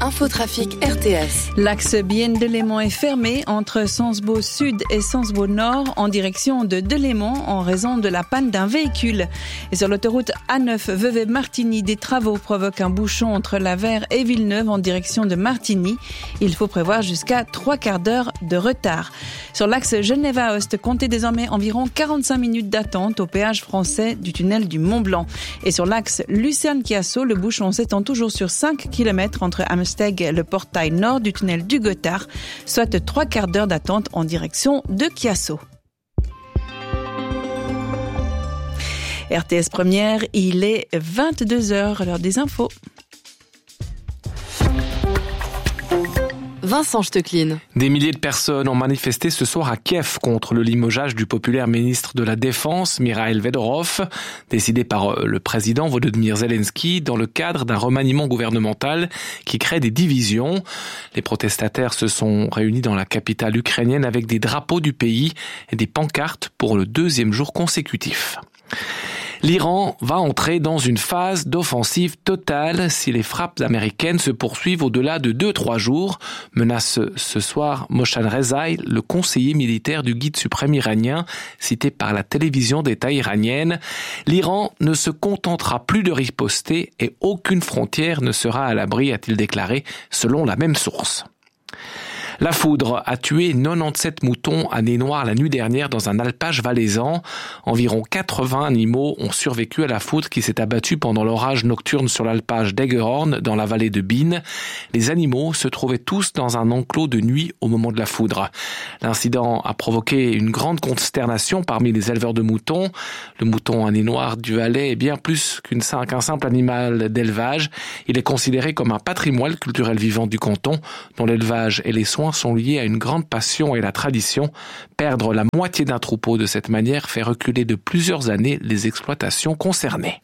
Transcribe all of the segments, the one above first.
Infotrafic RTS. L'axe Bienne-Delémont est fermé entre Sensbo Sud et Sensbo Nord en direction de Delémont en raison de la panne d'un véhicule. Et sur l'autoroute A9 Vevey-Martigny, des travaux provoquent un bouchon entre Lavère et Villeneuve en direction de Martigny. Il faut prévoir jusqu'à 3/4 d'heure de retard. Sur l'axe Genève-Aoste, comptez désormais environ 45 minutes d'attente au péage français du tunnel du Mont-Blanc. Et sur l'axe Lucerne-Chiasso, le bouchon s'étend toujours sur 5 km entre Amsteg et le portail nord du tunnel du Gothard, soit 3/4 d'heure d'attente en direction de Chiasso. RTS Première, il est 22h, l'heure des infos. Vincent Stecklin. Des milliers de personnes ont manifesté ce soir à Kiev contre le limogeage du populaire ministre de la Défense, Mikhail Fedorov, décidé par le président Volodymyr Zelensky dans le cadre d'un remaniement gouvernemental qui crée des divisions. Les protestataires se sont réunis dans la capitale ukrainienne avec des drapeaux du pays et des pancartes pour le 2e jour consécutif. L'Iran va entrer dans une phase d'offensive totale si les frappes américaines se poursuivent au-delà de 2-3 jours, menace ce soir Mohsen Rezaei, le conseiller militaire du guide suprême iranien, cité par la télévision d'État iranienne. L'Iran ne se contentera plus de riposter et aucune frontière ne sera à l'abri, a-t-il déclaré, selon la même source. La foudre a tué 97 moutons à nez noir la nuit dernière dans un alpage valaisan. Environ 80 animaux ont survécu à la foudre qui s'est abattue pendant l'orage nocturne sur l'alpage d'Eggerhorn dans la vallée de Bine. Les animaux se trouvaient tous dans un enclos de nuit au moment de la foudre. L'incident a provoqué une grande consternation parmi les éleveurs de moutons. Le mouton à nez noir du Valais est bien plus qu'un simple animal d'élevage. Il est considéré comme un patrimoine culturel vivant du canton dont l'élevage et les soins sont liés à une grande passion et la tradition. Perdre la moitié d'un troupeau de cette manière fait reculer de plusieurs années les exploitations concernées.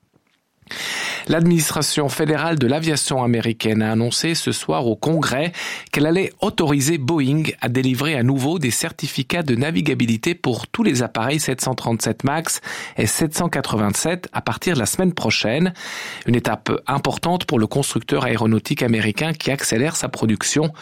L'administration fédérale de l'aviation américaine a annoncé ce soir au Congrès qu'elle allait autoriser Boeing à délivrer à nouveau des certificats de navigabilité pour tous les appareils 737 MAX et 787 à partir de la semaine prochaine. Une étape importante pour le constructeur aéronautique américain qui accélère sa production.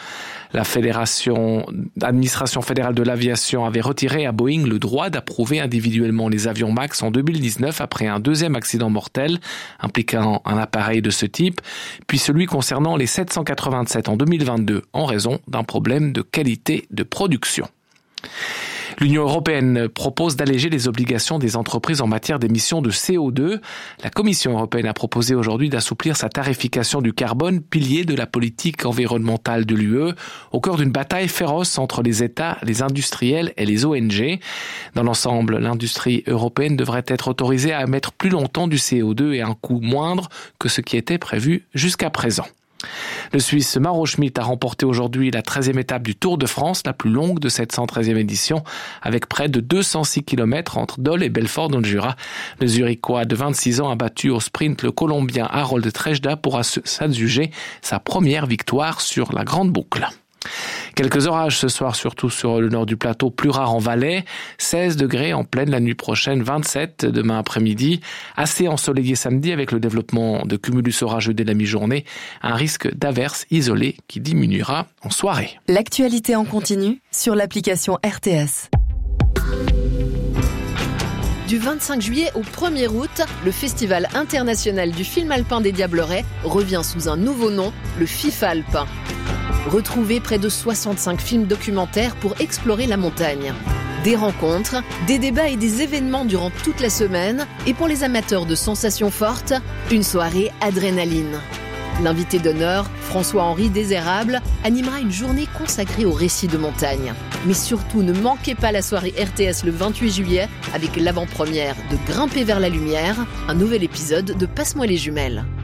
L'administration fédérale de l'aviation avait retiré à Boeing le droit d'approuver individuellement les avions MAX en 2019 après un 2e accident mortel impliquant un appareil de ce type, puis celui concernant les 787 en 2022 en raison d'un problème de qualité de production. L'Union européenne propose d'alléger les obligations des entreprises en matière d'émissions de CO2. La Commission européenne a proposé aujourd'hui d'assouplir sa tarification du carbone, pilier de la politique environnementale de l'UE, au cœur d'une bataille féroce entre les États, les industriels et les ONG. Dans l'ensemble, l'industrie européenne devrait être autorisée à émettre plus longtemps du CO2 et à un coût moindre que ce qui était prévu jusqu'à présent. Le Suisse Mauro Schmid a remporté aujourd'hui la 13e étape du Tour de France, la plus longue de cette 113e édition, avec près de 206 km entre Dole et Belfort dans le Jura. Le Zurichois de 26 ans a battu au sprint le Colombien Harold Trejda pour s'adjuger sa première victoire sur la grande boucle. Quelques orages ce soir, surtout sur le nord du plateau, plus rares en Valais. 16 degrés en pleine la nuit prochaine, 27 demain après-midi. Assez ensoleillé samedi avec le développement de cumulus orageux dès la mi-journée. Un risque d'averse isolé qui diminuera en soirée. L'actualité en continu sur l'application RTS. Du 25 juillet au 1er août, le Festival international du film alpin des Diablerets revient sous un nouveau nom, le FIFALP. Retrouvez près de 65 films documentaires pour explorer la montagne. Des rencontres, des débats et des événements durant toute la semaine. Et pour les amateurs de sensations fortes, une soirée adrénaline. L'invité d'honneur, François-Henri Désérable, animera une journée consacrée aux récits de montagne. Mais surtout, ne manquez pas la soirée RTS le 28 juillet avec l'avant-première de Grimper vers la lumière, un nouvel épisode de Passe-moi les jumelles.